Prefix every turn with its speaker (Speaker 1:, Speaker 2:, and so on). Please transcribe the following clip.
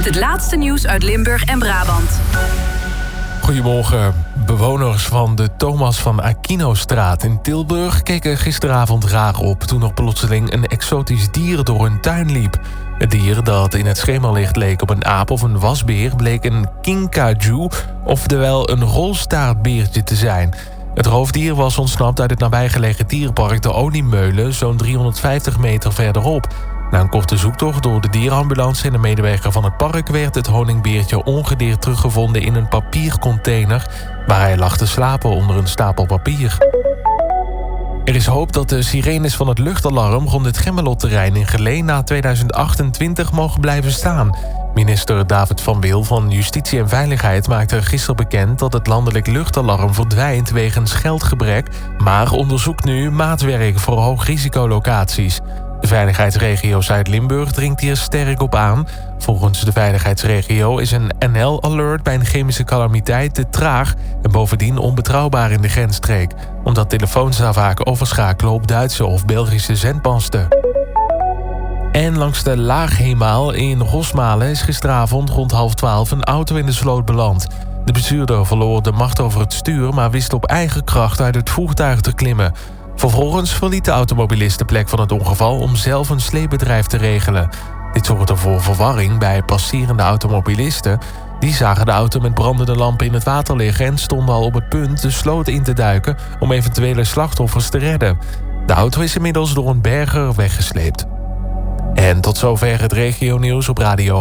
Speaker 1: met het laatste nieuws uit Limburg en Brabant.
Speaker 2: Goedemorgen. Bewoners van de Thomas van Aquinostraat in Tilburg keken gisteravond raar op toen er plotseling een exotisch dier door hun tuin liep. Het dier dat in het schemerlicht leek op een aap of een wasbeer bleek een kinkajou, oftewel een rolstaartbeertje te zijn. Het roofdier was ontsnapt uit het nabijgelegen dierenpark De Oliemeulen, zo'n 350 meter verderop. Na een korte zoektocht door de dierenambulance en een medewerker van het park werd het honingbeertje ongedeerd teruggevonden in een papiercontainer waar hij lag te slapen onder een stapel papier. Er is hoop dat de sirenes van het luchtalarm rond het Gemmelotterrein in Geleen na 2028 mogen blijven staan. Minister David van Wil van Justitie en Veiligheid maakte gisteren bekend dat het landelijk luchtalarm verdwijnt wegens geldgebrek, maar onderzoekt nu maatwerk voor hoogrisicolocaties. De veiligheidsregio Zuid-Limburg dringt hier sterk op aan. Volgens de veiligheidsregio is een NL-alert bij een chemische calamiteit te traag en bovendien onbetrouwbaar in de grensstreek, omdat telefoons daar vaak overschakelen op Duitse of Belgische zendmasten. En langs de Laaghemaal in Rosmalen is gisteravond rond 11:30 een auto in de sloot beland. De bestuurder verloor de macht over het stuur, maar wist op eigen kracht uit het voertuig te klimmen. Vervolgens verliet de automobilist de plek van het ongeval om zelf een sleepbedrijf te regelen. Dit zorgde voor verwarring bij passerende automobilisten. Die zagen de auto met brandende lampen in het water liggen en stonden al op het punt de sloot in te duiken om eventuele slachtoffers te redden. De auto is inmiddels door een berger weggesleept. En tot zover het regionieuws op Radio